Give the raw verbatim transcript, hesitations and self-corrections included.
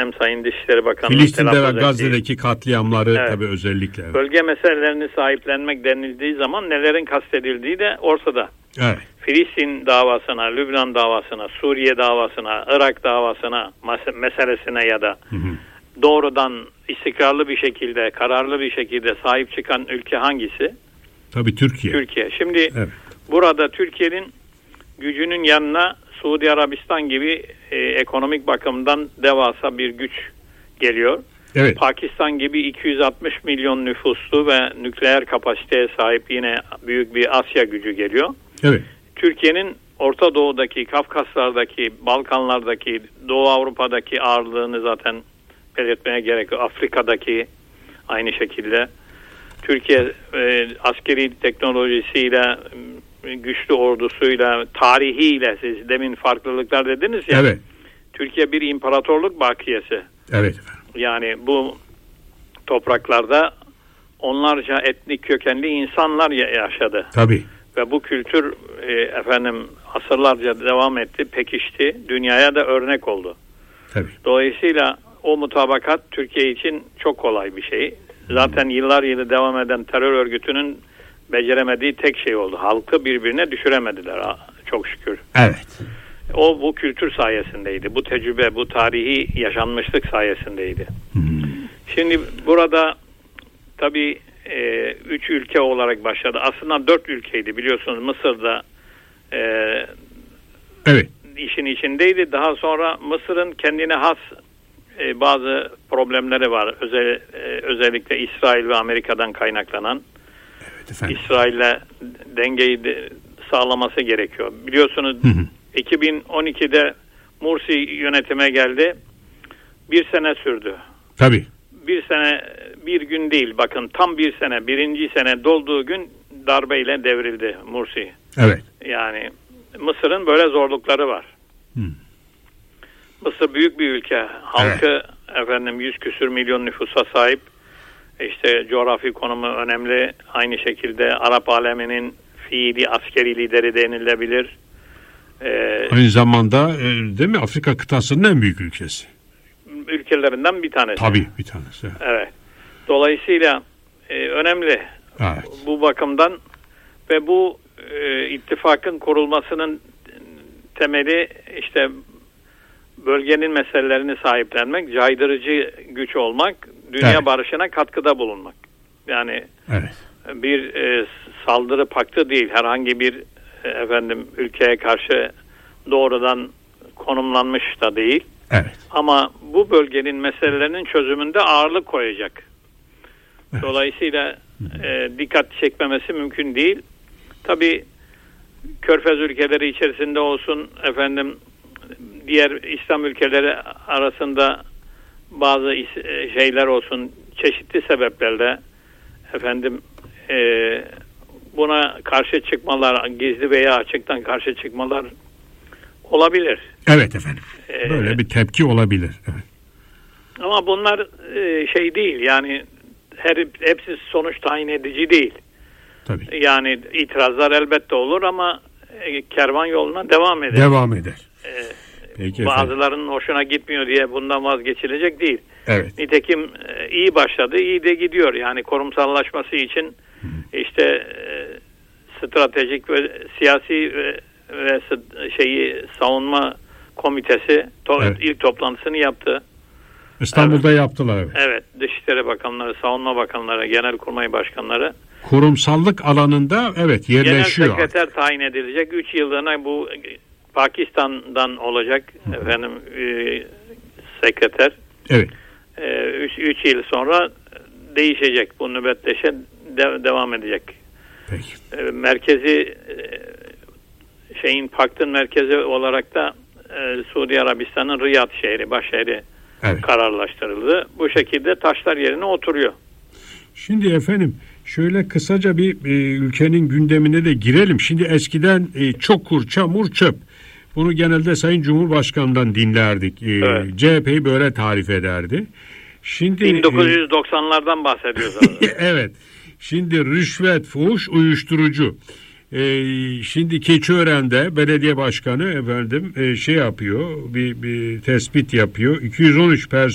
hem Sayın Dışişleri Bakanı Filistin'de ve Gazze'deki katliamları evet. tabii özellikle. Evet. Bölge meselelerini sahiplenmek denildiği zaman nelerin kastedildiği de ortada. Evet. Filistin davasına, Lübnan davasına, Suriye davasına, Irak davasına meselesine ya da hı hı. doğrudan istikrarlı bir şekilde, kararlı bir şekilde sahip çıkan ülke hangisi? Tabii Türkiye. Türkiye. Şimdi evet. burada Türkiye'nin gücünün yanına Suudi Arabistan gibi e, ekonomik bakımdan devasa bir güç geliyor. Evet. Pakistan gibi iki yüz altmış milyon nüfuslu ve nükleer kapasiteye sahip yine büyük bir Asya gücü geliyor. Evet. Türkiye'nin Orta Doğu'daki, Kafkaslar'daki, Balkanlar'daki, Doğu Avrupa'daki ağırlığını zaten belirtmeye gerek yok. Afrika'daki aynı şekilde. Türkiye e, askeri teknolojisiyle, güçlü ordusuyla, tarihiyle, siz demin farklılıklar dediniz ya. Evet. Türkiye bir imparatorluk bakiyesi. Evet. Yani bu topraklarda onlarca etnik kökenli insanlar yaşadı. Tabii. Ve bu kültür e, efendim asırlarca devam etti, pekişti. Dünyaya da örnek oldu. Tabii. Dolayısıyla o mutabakat Türkiye için çok kolay bir şey. Zaten yıllar yılı devam eden terör örgütünün beceremediği tek şey oldu. Halkı birbirine düşüremediler çok şükür. Evet. O bu kültür sayesindeydi. Bu tecrübe, bu tarihi yaşanmışlık sayesindeydi. Hmm. Şimdi burada tabii e, üç ülke olarak başladı. Aslında dört ülkeydi biliyorsunuz. Mısır'da e, evet. işin içindeydi. Daha sonra Mısır'ın kendine has e, bazı problemleri var. Özel, e, özellikle İsrail ve Amerika'dan kaynaklanan. Evet, İsrail'le dengeyi de sağlaması gerekiyor. Biliyorsunuz hı hı. iki bin on ikide Mursi yönetime geldi. Bir sene sürdü. Tabii. Bir sene, bir gün değil. Bakın tam bir sene, birinci sene dolduğu gün darbeyle devrildi Mursi. Evet. Yani Mısır'ın böyle zorlukları var. Hı. Mısır büyük bir ülke. Halkı evet. efendim yüz küsür milyon nüfusa sahip. İşte coğrafi konumu önemli. Aynı şekilde Arap aleminin fiili askeri lideri denilebilir. Ee, Aynı zamanda e, değil mi Afrika kıtasının en büyük ülkesi. Ülkelerinden bir tanesi. Tabii bir tanesi. Evet. Dolayısıyla e, önemli evet. bu bakımdan ve bu e, ittifakın kurulmasının temeli işte bölgenin meselelerini sahiplenmek, caydırıcı güç olmak, dünya evet. barışına katkıda bulunmak. Yani evet. bir e, saldırı paktı değil, herhangi bir e, efendim ülkeye karşı doğrudan konumlanmış da değil. Evet. Ama bu bölgenin meselelerinin çözümünde ağırlık koyacak. Evet. Dolayısıyla e, dikkat çekmemesi mümkün değil. Tabii Körfez ülkeleri içerisinde olsun, efendim diğer İslam ülkeleri arasında bazı şeyler olsun, çeşitli sebeplerle efendim e, buna karşı çıkmalar, gizli veya açıktan karşı çıkmalar olabilir. Evet efendim. Böyle ee, bir tepki olabilir. Evet. Ama bunlar e, şey değil yani her hepsi sonuç tayin edici değil. Tabii. Yani itirazlar elbette olur ama e, kervan yoluna devam eder. Devam eder. E, Peki bazılarının efendim. hoşuna gitmiyor diye bundan vazgeçilecek değil. Evet. Nitekim e, iyi başladı, iyi de gidiyor. Yani kurumsallaşması için Hı. işte e, stratejik ve siyasi ve, ve şeyi savunma komitesi to- evet. ilk toplantısını yaptı. İstanbul'da evet. yaptılar. Evet. Evet. Dışişleri Bakanları, Savunma Bakanları, Genelkurmay Başkanları. Kurumsallık alanında evet yerleşiyor. Genel sekreter tayin edilecek. üç yıllığına bu Pakistan'dan olacak Hı. efendim e, sekreter. Evet. üç yıl sonra değişecek. Bu nöbetleşe de, devam edecek. Peki. E, merkezi e, şeyin paktın merkezi olarak da e, Suudi Arabistan'ın Riyad şehri, başşehri evet. kararlaştırıldı. Bu şekilde taşlar yerine oturuyor. Şimdi efendim şöyle kısaca bir e, ülkenin gündemine de girelim. Şimdi eskiden e, çokur, çamur, çöp. Bunu genelde Sayın Cumhurbaşkanı'ndan dinlerdik. E, evet. C H P'yi böyle tarif ederdi. Şimdi bin dokuz yüz doksanlardan bahsediyoruz. Evet. Şimdi rüşvet, fuhuş, uyuşturucu. Ee, şimdi Keçiören'de belediye başkanı efendim e, şey yapıyor, bir, bir tespit yapıyor. iki yüz on üç personel